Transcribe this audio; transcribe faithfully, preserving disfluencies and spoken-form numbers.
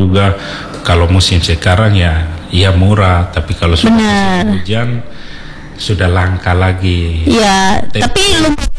juga kalau musim sekarang ya ya murah, tapi kalau sudah musim hujan sudah langka lagi. Ya, tapi lumba